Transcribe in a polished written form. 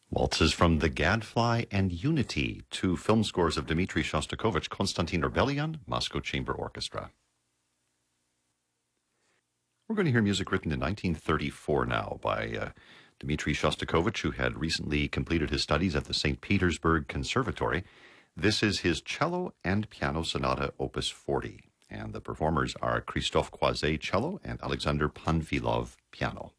Waltzes from The Gadfly and Unity, two film scores of Dmitri Shostakovich, Konstantin Orbelian, Moscow Chamber Orchestra. We're going to hear music written in 1934 now by Dmitri Shostakovich, who had recently completed his studies at the St. Petersburg Conservatory. This is his cello and piano sonata, opus 40. And the performers are Christophe Croiset, cello, and Alexander Panfilov, piano.